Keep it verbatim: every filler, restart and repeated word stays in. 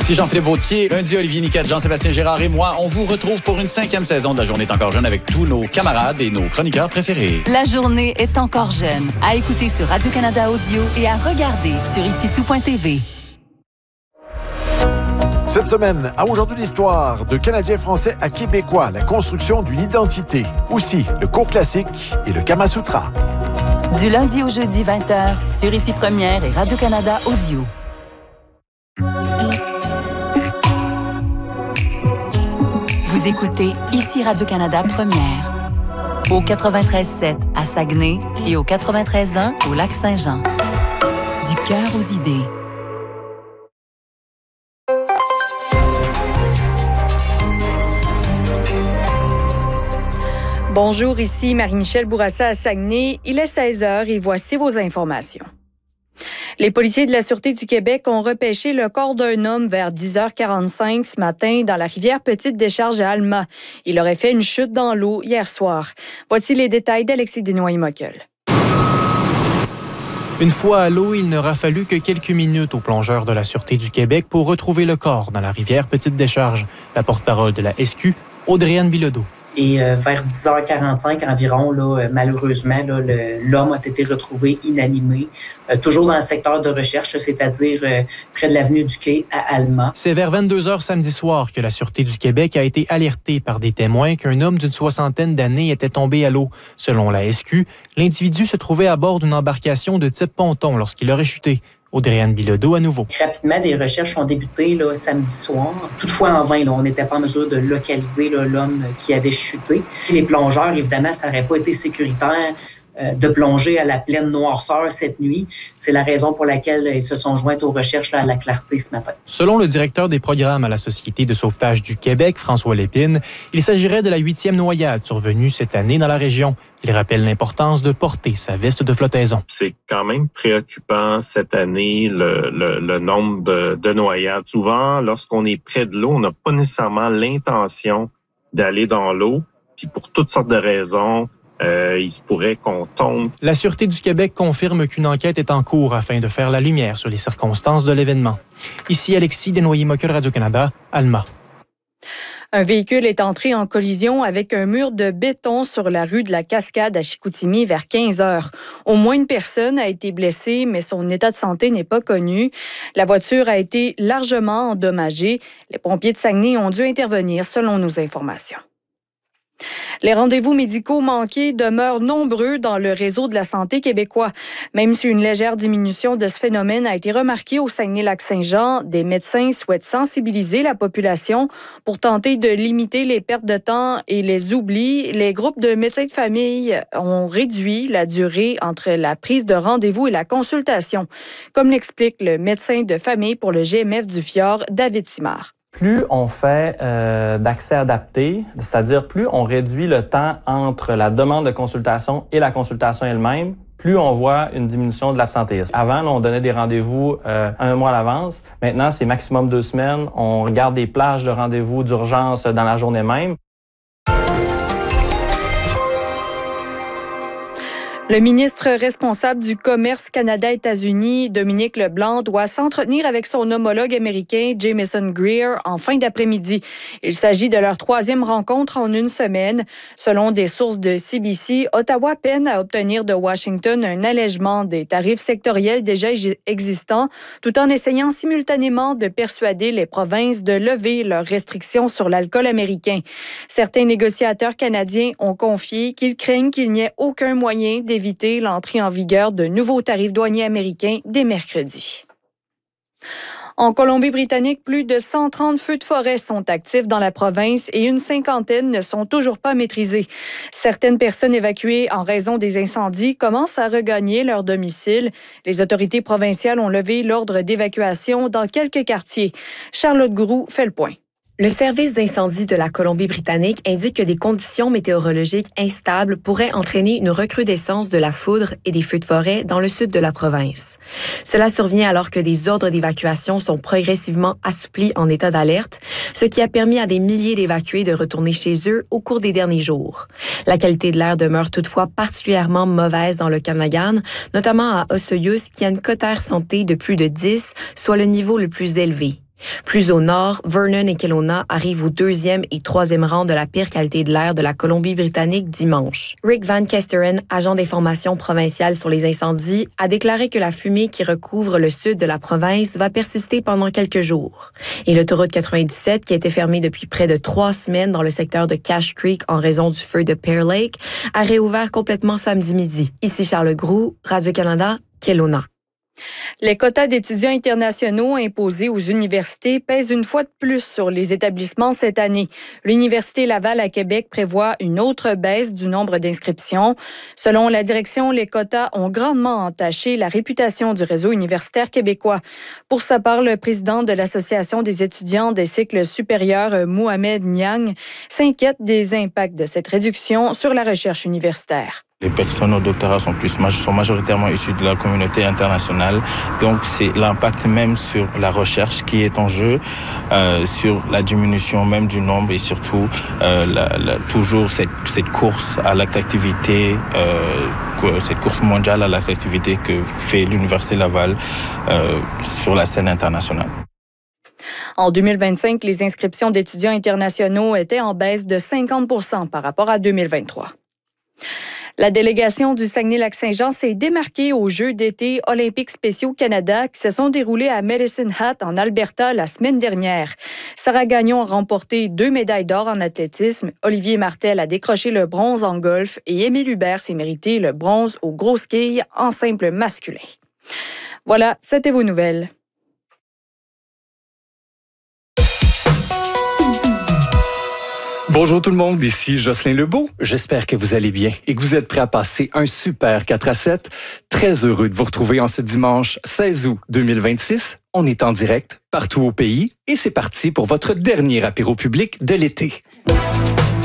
Ici Jean-Philippe Vautier. Lundi, Olivier Niquette, Jean-Sébastien Gérard et moi, on vous retrouve pour une cinquième saison de La Journée est encore jeune avec tous nos camarades et nos chroniqueurs préférés. La Journée est encore jeune. À écouter sur Radio-Canada Audio et à regarder sur ici tout point t v. Cette semaine, à Aujourd'hui l'histoire, de Canadiens français à Québécois, la construction d'une identité. Aussi, le cours classique et le Kama Sutra. Du lundi au jeudi vingt heures, sur Ici Première et Radio-Canada Audio. Vous écoutez Ici Radio-Canada Première. Au quatre-vingt-treize sept à Saguenay et au quatre-vingt-treize un au Lac-Saint-Jean. Du cœur aux idées. Bonjour, ici Marie-Michel Bourassa à Saguenay. Il est seize heures et voici vos informations. Les policiers de la Sûreté du Québec ont repêché le corps d'un homme vers dix heures quarante-cinq ce matin dans la rivière Petite-Décharge à Alma. Il aurait fait une chute dans l'eau hier soir. Voici les détails d'Alexis Desnoyers-Mockel. Une fois à l'eau, il n'aura fallu que quelques minutes aux plongeurs de la Sûreté du Québec pour retrouver le corps dans la rivière Petite-Décharge. La porte-parole de la S Q, Audrey-Anne Bilodeau. Et euh, vers dix heures quarante-cinq environ, là, euh, malheureusement, là, le, l'homme a été retrouvé inanimé, euh, toujours dans le secteur de recherche, là, c'est-à-dire euh, près de l'avenue du Quai à Alma. C'est vers vingt-deux heures samedi soir que la Sûreté du Québec a été alertée par des témoins qu'un homme d'une soixantaine d'années était tombé à l'eau. Selon la S Q, l'individu se trouvait à bord d'une embarcation de type ponton lorsqu'il aurait chuté. Audrey-Anne Bilodeau à nouveau. Rapidement, des recherches ont débuté là, samedi soir. Toutefois, en vain, là, on n'était pas en mesure de localiser là, l'homme qui avait chuté. Les plongeurs, évidemment, ça n'aurait pas été sécuritaire euh, de plonger à la pleine noirceur cette nuit. C'est la raison pour laquelle ils se sont joints aux recherches là, à la clarté ce matin. Selon le directeur des programmes à la Société de sauvetage du Québec, François Lépine, il s'agirait de la huitième noyade survenue cette année dans la région. Il rappelle l'importance de porter sa veste de flottaison. C'est quand même préoccupant cette année, le, le, le nombre de, de noyades. Souvent, lorsqu'on est près de l'eau, on n'a pas nécessairement l'intention d'aller dans l'eau. Puis pour toutes sortes de raisons, euh, il se pourrait qu'on tombe. La Sûreté du Québec confirme qu'une enquête est en cours afin de faire la lumière sur les circonstances de l'événement. Ici Alexis Desnoyers-Mockel, Radio-Canada, Alma. Un véhicule est entré en collision avec un mur de béton sur la rue de la Cascade à Chicoutimi vers quinze heures. Au moins une personne a été blessée, mais son état de santé n'est pas connu. La voiture a été largement endommagée. Les pompiers de Saguenay ont dû intervenir selon nos informations. Les rendez-vous médicaux manqués demeurent nombreux dans le réseau de la santé québécois. Même si une légère diminution de ce phénomène a été remarquée au Saguenay-Lac-Saint-Jean, des médecins souhaitent sensibiliser la population pour tenter de limiter les pertes de temps et les oublis. Les groupes de médecins de famille ont réduit la durée entre la prise de rendez-vous et la consultation, comme l'explique le médecin de famille pour le G M F du Fjord, David Simard. Plus on fait euh, d'accès adapté, c'est-à-dire plus on réduit le temps entre la demande de consultation et la consultation elle-même, plus on voit une diminution de l'absentéisme. Avant, là, on donnait des rendez-vous euh, un mois à l'avance. Maintenant, c'est maximum deux semaines. On regarde des plages de rendez-vous d'urgence dans la journée même. Le ministre responsable du commerce Canada-États-Unis, Dominique Leblanc, doit s'entretenir avec son homologue américain Jamieson Greer en fin d'après-midi. Il s'agit de leur troisième rencontre en une semaine. Selon des sources de C B C, Ottawa peine à obtenir de Washington un allègement des tarifs sectoriels déjà existants, tout en essayant simultanément de persuader les provinces de lever leurs restrictions sur l'alcool américain. Certains négociateurs canadiens ont confié qu'ils craignent qu'il n'y ait aucun moyen d'éviter éviter l'entrée en vigueur de nouveaux tarifs douaniers américains dès mercredi. En Colombie-Britannique, plus de cent trente feux de forêt sont actifs dans la province et une cinquantaine ne sont toujours pas maîtrisés. Certaines personnes évacuées en raison des incendies commencent à regagner leur domicile. Les autorités provinciales ont levé l'ordre d'évacuation dans quelques quartiers. Charlotte Groux fait le point. Le service d'incendie de la Colombie-Britannique indique que des conditions météorologiques instables pourraient entraîner une recrudescence de la foudre et des feux de forêt dans le sud de la province. Cela survient alors que des ordres d'évacuation sont progressivement assouplis en état d'alerte, ce qui a permis à des milliers d'évacués de retourner chez eux au cours des derniers jours. La qualité de l'air demeure toutefois particulièrement mauvaise dans le Kanagan, notamment à Osoyoos, qui a une cote air santé de plus de dix, soit le niveau le plus élevé. Plus au nord, Vernon et Kelowna arrivent au deuxième et troisième rang de la pire qualité de l'air de la Colombie-Britannique dimanche. Rick Van Kesteren, agent d'information provinciale sur les incendies, a déclaré que la fumée qui recouvre le sud de la province va persister pendant quelques jours. Et l'autoroute quatre-vingt-dix-sept, qui a été fermée depuis près de trois semaines dans le secteur de Cache Creek en raison du feu de Pear Lake, a réouvert complètement samedi midi. Ici Charles Groux, Radio-Canada, Kelowna. Les quotas d'étudiants internationaux imposés aux universités pèsent une fois de plus sur les établissements cette année. L'Université Laval à Québec prévoit une autre baisse du nombre d'inscriptions. Selon la direction, les quotas ont grandement entaché la réputation du réseau universitaire québécois. Pour sa part, le président de l'Association des étudiants des cycles supérieurs, Mohamed Niang, s'inquiète des impacts de cette réduction sur la recherche universitaire. Les personnes au doctorat sont, plus, sont majoritairement issues de la communauté internationale. Donc, c'est l'impact même sur la recherche qui est en jeu, euh, sur la diminution même du nombre et surtout euh, la, la, toujours cette, cette course à l'attractivité, euh, cette course mondiale à l'attractivité que fait l'Université Laval euh, sur la scène internationale. En deux mille vingt-cinq, les inscriptions d'étudiants internationaux étaient en baisse de cinquante pour cent par rapport à deux mille vingt-trois. La délégation du Saguenay-Lac-Saint-Jean s'est démarquée aux Jeux d'été olympiques spéciaux Canada qui se sont déroulés à Medicine Hat en Alberta la semaine dernière. Sarah Gagnon a remporté deux médailles d'or en athlétisme, Olivier Martel a décroché le bronze en golf et Émile Hubert s'est mérité le bronze aux grosses quilles en simple masculin. Voilà, c'était vos nouvelles. Bonjour tout le monde, ici Jocelyn Lebeau. J'espère que vous allez bien et que vous êtes prêts à passer un super quatre à sept. Très heureux de vous retrouver en ce dimanche seize août deux mille vingt-six. On est en direct partout au pays et c'est parti pour votre dernier apéro public de l'été.